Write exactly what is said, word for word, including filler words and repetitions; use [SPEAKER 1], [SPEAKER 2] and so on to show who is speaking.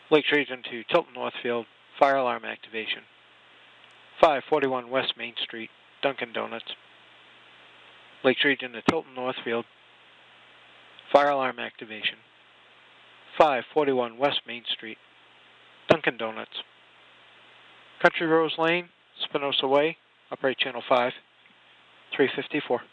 [SPEAKER 1] Lakes Region to Tilton Northfield, fire alarm activation. five forty-one West Main Street, Dunkin' Donuts. Lakes Region to Tilton Northfield, fire alarm activation. five forty-one West Main Street, Dunkin' Donuts. Country Rose Lane, Spinosa Way, operate channel five, three fifty-four.